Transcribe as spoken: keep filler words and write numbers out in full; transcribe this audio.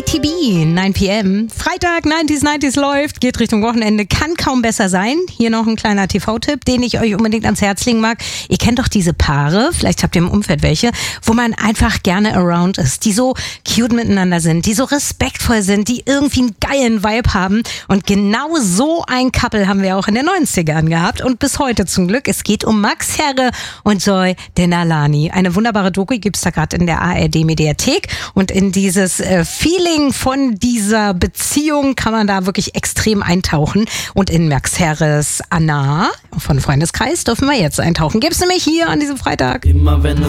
T B, neun P M. Freitag, neunziger neunziger läuft, geht Richtung Wochenende, kann kaum besser sein. Hier noch ein kleiner T V-Tipp, den ich euch unbedingt ans Herz legen mag. Ihr kennt doch diese Paare, vielleicht habt ihr im Umfeld welche, wo man einfach gerne around ist, die so cute miteinander sind, die so respektvoll sind, die irgendwie einen geilen Vibe haben. Und genau so ein Couple haben wir auch in den neunzigern gehabt und bis heute zum Glück. Es geht um Max Herre und Joy Denalani. Eine wunderbare Doku gibt's da gerade in der A R D-Mediathek und in dieses äh, Feeling von dieser Beziehung kann man da wirklich extrem eintauchen. Und in Max Herres Anna von Freundeskreis dürfen wir jetzt eintauchen. Gibt's nämlich hier an diesem Freitag. Immer wenn